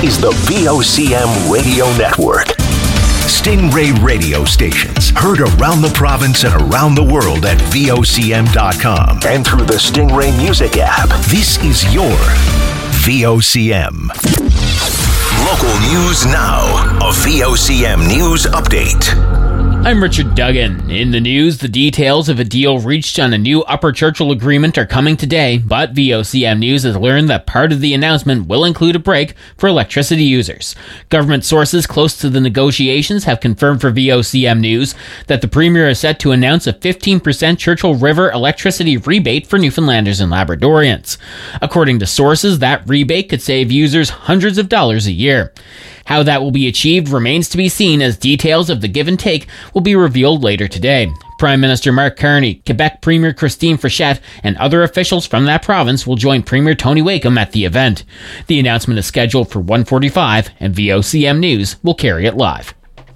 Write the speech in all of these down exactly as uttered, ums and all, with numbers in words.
is the V O C M Radio Network. Stingray radio stations heard around the province and around the world at V O C M dot com and through the Stingray Music app. This is your V O C M. Local news now. A V O C M News Update. I'm Richard Duggan. In the news, the details of a deal reached on a new Upper Churchill agreement are coming today, but V O C M News has learned that part of the announcement will include a break for electricity users. Government sources close to the negotiations have confirmed for V O C M News that the Premier is set to announce a fifteen percent Churchill River electricity rebate for Newfoundlanders and Labradorians. According to sources, that rebate could save users hundreds of dollars a year. How that will be achieved remains to be seen, as details of the give and take will be revealed later today. Prime Minister Mark Carney, Quebec Premier Christine Frechette, and other officials from that province will join Premier Tony Wakeham at the event. The announcement is scheduled for one forty-five, and V O C M News will carry it live.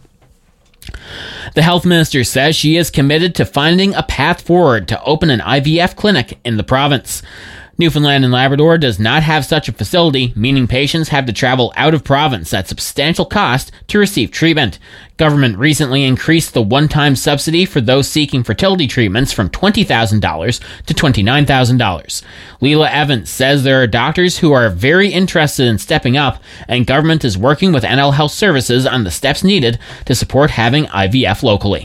The health minister says she is committed to finding a path forward to open an I V F clinic in the province. Newfoundland and Labrador does not have such a facility, meaning patients have to travel out of province at substantial cost to receive treatment. Government recently increased the one-time subsidy for those seeking fertility treatments from twenty thousand dollars to twenty-nine thousand dollars. Leela Evans says there are doctors who are very interested in stepping up, and government is working with N L Health Services on the steps needed to support having I V F locally.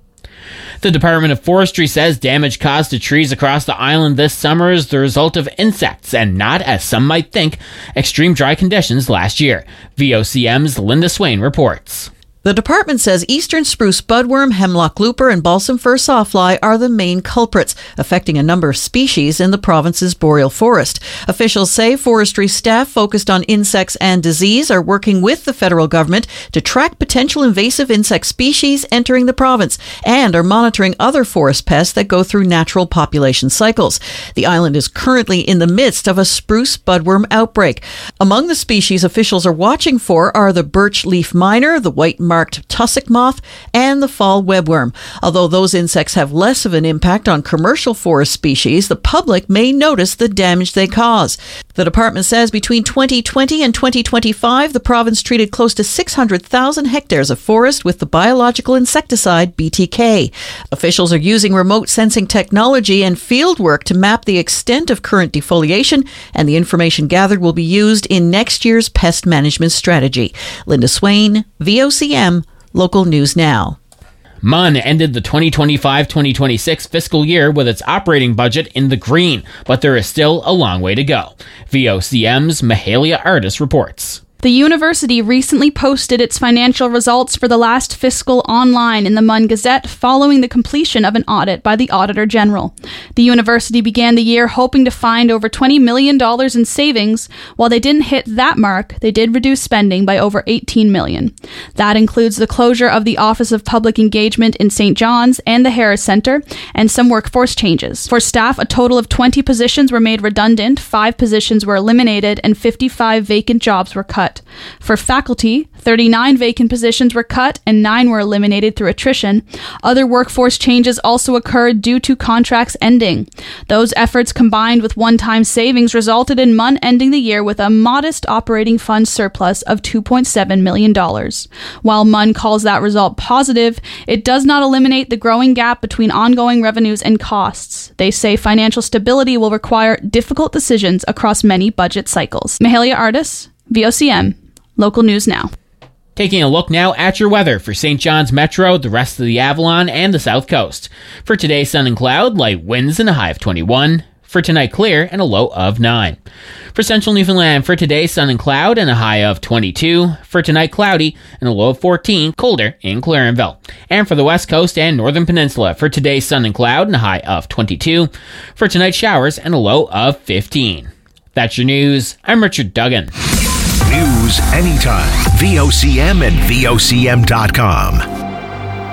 The Department of Forestry says damage caused to trees across the island this summer is the result of insects and not, as some might think, extreme dry conditions last year. V O C M's Linda Swain reports. The department says eastern spruce budworm, hemlock looper, and balsam fir sawfly are the main culprits, affecting a number of species in the province's boreal forest. Officials say forestry staff focused on insects and disease are working with the federal government to track potential invasive insect species entering the province and are monitoring other forest pests that go through natural population cycles. The island is currently in the midst of a spruce budworm outbreak. Among the species officials are watching for are the birch leaf miner, the white marked tussock moth, and the fall webworm. Although those insects have less of an impact on commercial forest species, the public may notice the damage they cause. The department says between twenty twenty and twenty twenty-five, the province treated close to six hundred thousand hectares of forest with the biological insecticide B T K. Officials are using remote sensing technology and field work to map the extent of current defoliation, and the information gathered will be used in next year's pest management strategy. Linda Swain, V O C M, Local News Now. M U N ended the twenty twenty-five twenty twenty-six fiscal year with its operating budget in the green, but there is still a long way to go. V O C M's Mahalia Artis reports. The university recently posted its financial results for the last fiscal online in the M U N Gazette following the completion of an audit by the Auditor General. The university began the year hoping to find over twenty million dollars in savings. While they didn't hit that mark, they did reduce spending by over eighteen million dollars. That includes the closure of the Office of Public Engagement in Saint John's and the Harris Centre, and some workforce changes. For staff, a total of twenty positions were made redundant, five positions were eliminated, and fifty-five vacant jobs were cut. For faculty, thirty-nine vacant positions were cut and nine were eliminated through attrition. Other workforce changes also occurred due to contracts ending. Those efforts combined with one-time savings resulted in M U N ending the year with a modest operating fund surplus of two point seven million dollars. While M U N calls that result positive, it does not eliminate the growing gap between ongoing revenues and costs. They say financial stability will require difficult decisions across many budget cycles. Mahalia Artis, V O C M, Local News Now. Taking a look now at your weather for Saint John's Metro, the rest of the Avalon, and the South Coast. For today, sun and cloud, light winds and a high of twenty-one. For tonight, clear and a low of nine. For central Newfoundland, for today, sun and cloud and a high of twenty-two. For tonight, cloudy and a low of fourteen, colder in Clarenville. And for the West Coast and Northern Peninsula, for today, sun and cloud and a high of twenty-two. For tonight, showers and a low of fifteen. That's your news. I'm Richard Duggan. News anytime. V O C M and V O C M dot com.